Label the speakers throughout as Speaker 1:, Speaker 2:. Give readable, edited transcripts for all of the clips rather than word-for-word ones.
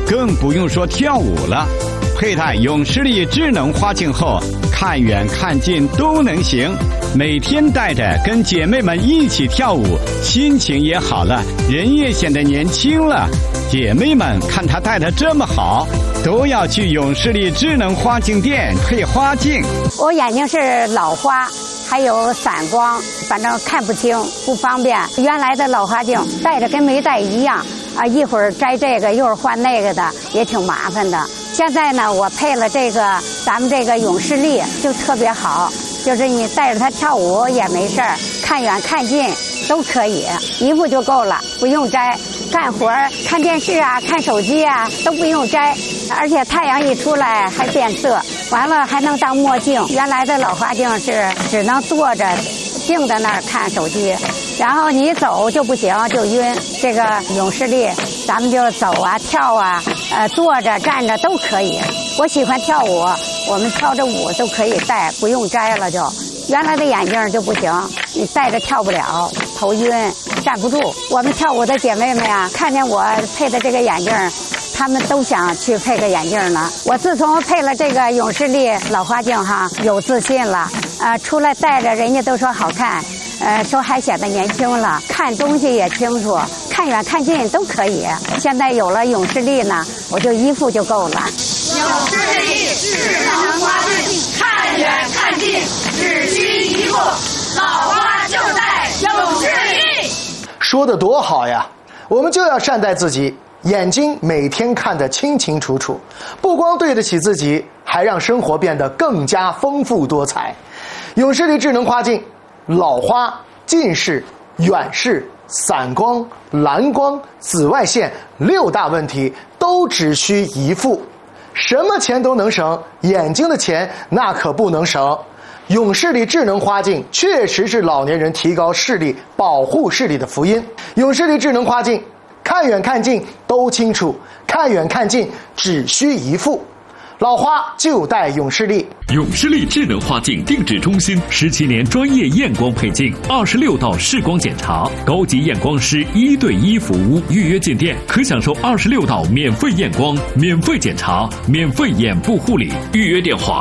Speaker 1: 更不用说跳舞了。佩戴永视力智能花镜后，看远看近都能行。每天戴着跟姐妹们一起跳舞，心情也好了，人也显得年轻了。姐妹们看她戴得这么好，都要去永视力智能花镜店配花镜。
Speaker 2: 我眼睛是老花，还有散光，反正看不清，不方便。原来的老花镜戴着跟没戴一样啊，一会儿摘这个，一会儿换那个的，也挺麻烦的。现在呢，我配了这个咱们这个永视力，就特别好，就是你带着它跳舞也没事儿，看远看近都可以，一副就够了，不用摘。干活看电视啊，看手机啊都不用摘，而且太阳一出来还变色，完了还能当墨镜。原来的老花镜是只能坐着静在那儿看手机，然后你走就不行，就晕。这个永视力咱们就走啊跳啊，坐着站着都可以。我喜欢跳舞，我们跳着舞都可以戴，不用摘了就。原来的眼镜就不行，你戴着跳不了，头晕，站不住。我们跳舞的姐妹们呀，看见我配的这个眼镜，她们都想去配个眼镜呢。我自从配了这个永视力老花镜哈，有自信了，出来戴着人家都说好看，说还显得年轻了，看东西也清楚，看远看近都可以。现在有了永视力呢，我就一副就够了。
Speaker 3: 永视力智能花镜，看远看近只需一副，老花就戴永视力。
Speaker 4: 说得多好呀！我们就要善待自己，眼睛每天看得清清楚楚，不光对得起自己，还让生活变得更加丰富多彩。永视力智能花镜，老花、近视、远视、散光、蓝光、紫外线6大问题都只需一副。什么钱都能省，眼睛的钱那可不能省。永视力智能花镜确实是老年人提高视力、保护视力的福音。永视力智能花镜，看远看近都清楚，看远看近只需一副。老花就戴永视力。
Speaker 5: 永视力智能花镜定制中心17年专业验光配镜，26道视光检查，高级验光师1对1服务。预约进店可享受26道免费验光、免费检查、免费眼部护理。预约电话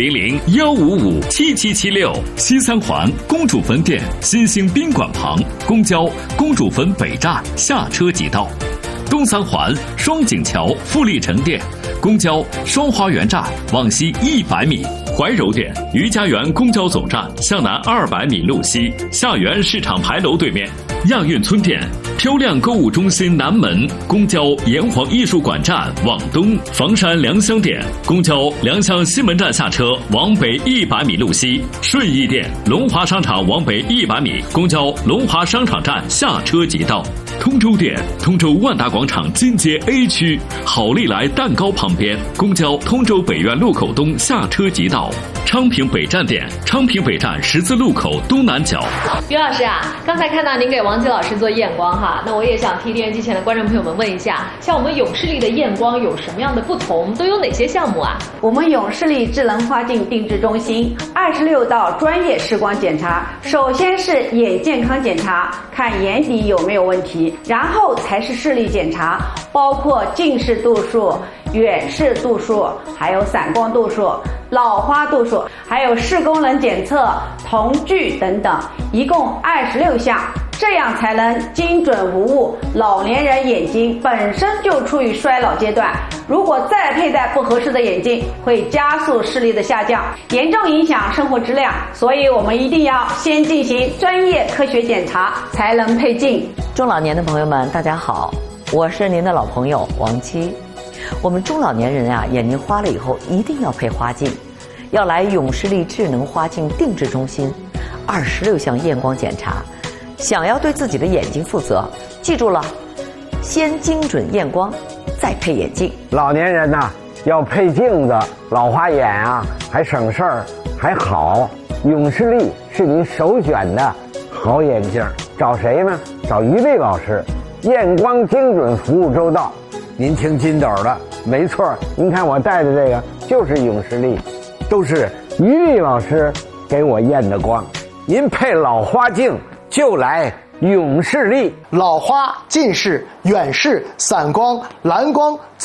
Speaker 5: 400-155-7776。西三环公主坟店新兴宾馆旁，公交公主坟北站下车即到。东三环双井桥富力城店，公交双花园站往西100米。怀柔店余家园公交总站向南200米路西，下园市场牌楼对面。亚运村店漂亮购物中心南门，公交炎黄艺术馆站往东。房山良乡店公交良乡西门站下车往北100米路西。顺义店龙华商场往北100米，公交龙华商场站下车即到。通州店通州万达广场金街 A 区好利来蛋糕旁边，公交通州北苑路口东下车即到。昌平北站店昌平北站十字路口东南角。
Speaker 6: 于老师啊，刚才看到您给王琦老师做验光哈，那我也想替电视机前的观众朋友们问一下，像我们永视力的验光有什么样的不同，都有哪些项目啊？
Speaker 7: 我们永视力智能花镜定制中心26道专业视光检查，首先是眼健康检查，看眼底有没有问题，然后才是视力检查，包括近视度数、远视度数，还有散光度数、老花度数，还有视功能检测、瞳距等等，一共26项，这样才能精准无误。老年人眼睛本身就处于衰老阶段，如果再佩戴不合适的眼镜，会加速视力的下降，严重影响生活质量。所以我们一定要先进行专业科学检查，才能配镜。
Speaker 8: 中老年的朋友们，大家好，我是您的老朋友王琦。我们中老年人啊，眼睛花了以后一定要配花镜，要来永视力智能花镜定制中心，26项验光检查。想要对自己的眼睛负责，记住了，先精准验光，再配眼镜。
Speaker 9: 老年人呐，要配镜子，老花眼啊，还省事儿，还好。永视力是您首选的好眼镜，找谁呢？找于丽老师，验光精准，服务周到。您听金斗的，没错，您看我戴的这个就是永视力，都是于丽老师给我验的光。您配老花镜就来永视力。
Speaker 4: 老花、近视、远视、散光、蓝光、